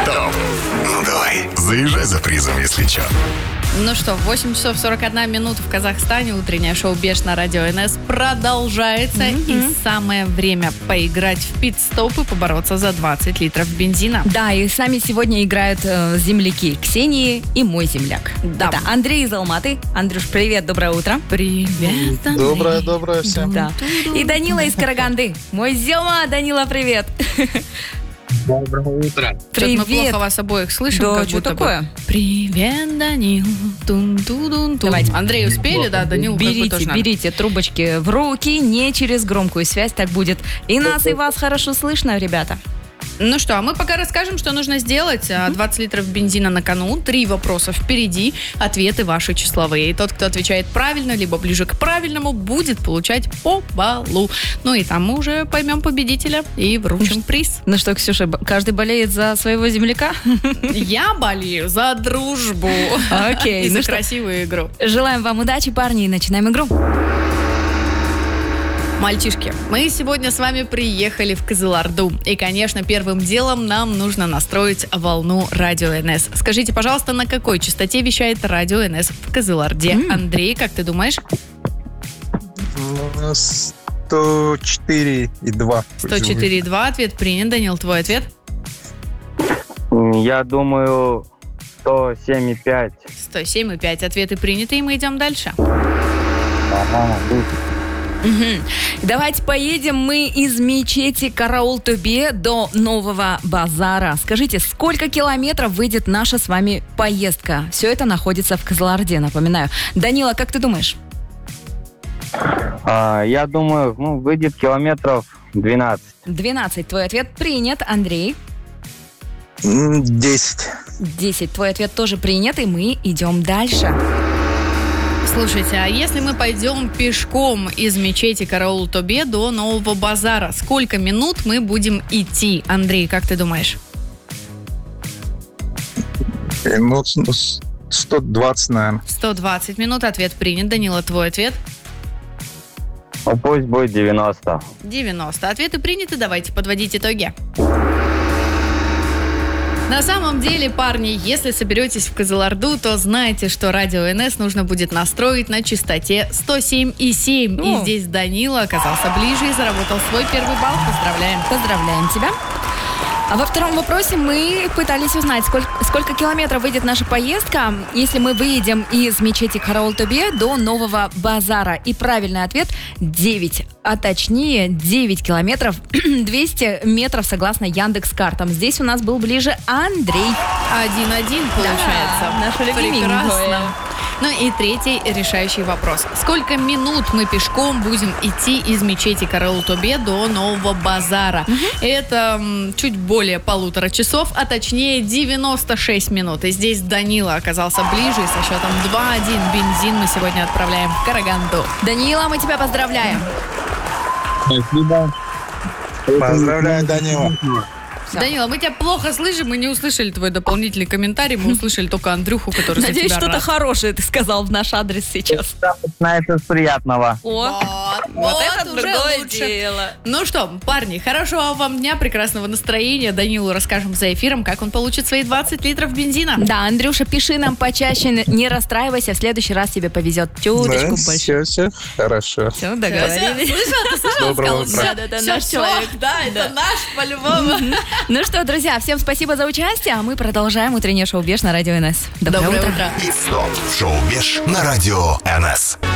Том, ну давай, заезжай за призом, если чё. Ну что, 8 часов 41 минута в Казахстане. Утреннее шоу «Беш» на радио НС продолжается. И самое время поиграть в пит-стоп и побороться за 20 литров бензина. Да, и с нами сегодня играют земляки Ксении и мой земляк. Да. Это Андрей из Алматы. Андрюш, привет, доброе утро. Привет, Андрей. Доброе всем. Да. И Данила из Караганды. Мой Зема, Данила, привет. Доброе утро. Что-то мы Привет. плохо вас обоих слышим. Да, как что будто бы. такое? Привет, Данил. Тун-ту-дун-тун. Давайте. Андрей, успели, да? Данил как бы тоже Берите, надо. берите трубочки в руки, не через громкую связь, так будет. И нас, и вас хорошо слышно, ребята. Ну что, а мы пока расскажем, что нужно сделать. 20 литров бензина на кону, 3 вопроса впереди, ответы ваши числовые. И тот, кто отвечает правильно, либо ближе к правильному, будет получать по баллу. Ну и там мы уже поймем победителя и вручим приз. Ну что, Ксюша, каждый болеет за своего земляка? Я болею за дружбу. Окей, И ну за что? красивую игру. Желаем вам удачи, парни, и начинаем игру. Мальчишки, мы сегодня с вами приехали в Кызылорду. И, конечно, первым делом нам нужно настроить волну радио НС. Скажите, пожалуйста, на какой частоте вещает радио НС в Кызылорде? Андрей, как ты думаешь? 104,2. 104,2. Ответ принят. Данил, твой ответ? Я думаю, 107,5. 107,5. Ответы приняты, и мы идем дальше. Давайте поедем мы из мечети Караул-Тубе до Нового Базара. Скажите, сколько километров выйдет наша с вами поездка? Все это находится в Кызылорде, напоминаю. Данила, как ты думаешь? Я думаю, выйдет километров 12. 12. Твой ответ принят. Андрей? 10. 10. Твой ответ тоже принят, и мы идем дальше. Слушайте, а если мы пойдем пешком из мечети Караул-Тобе до Нового Базара, сколько минут мы будем идти? Андрей, как ты думаешь? 120, наверное. 120 минут. Ответ принят. Данила, твой ответ? Пусть будет 90. 90. Ответы приняты. Давайте подводить итоги. На самом деле, парни, если соберетесь в Кызылорду, то знайте, что радио НС нужно будет настроить на частоте 107,7. И здесь Данила оказался ближе и заработал свой первый балл. Поздравляем. Поздравляем тебя. А во втором вопросе мы пытались узнать, сколько километров выйдет наша поездка, если мы выедем из мечети Караул-Тобе до Нового Базара. И правильный ответ 9, а точнее 9 километров 200 метров согласно Яндекс.Картам. Здесь у нас был ближе Андрей. 1-1 получается. Да, наша любименькая. Прекрасно. Ну и третий решающий вопрос. Сколько минут мы пешком будем идти из мечети Караул-Тобе до Нового Базара? Это чуть более 1,5 часов, а точнее 96 минут. И здесь Данила оказался ближе, и со счетом 2-1 бензин мы сегодня отправляем в Караганду. Данила, мы тебя поздравляем. Спасибо. Поздравляю, Данила. Всё. Данила, мы тебя плохо слышим, мы не услышали твой дополнительный комментарий, мы услышали только Андрюху, который за Надеюсь, тебя что-то рад. хорошее ты сказал в наш адрес сейчас. На это приятного. О, Вот это уже другое лучше. дело. Ну что, парни, хорошего вам дня, прекрасного настроения. Данилу расскажем за эфиром, как он получит свои 20 литров бензина. Да, Андрюша, пиши нам почаще, не расстраивайся, в следующий раз тебе повезет чуточку больше. Все, хорошо. Все, договорились. Слышал, ты слышал? Доброго Сказал, утра. да, Это всё, наш всё, человек. Да, это наш по-любому. Ну что, друзья, всем спасибо за участие, а мы продолжаем утреннее шоу «Беш» на радио НС. Доброе утро. Пит-стоп в шоу «Беш» на радио НС.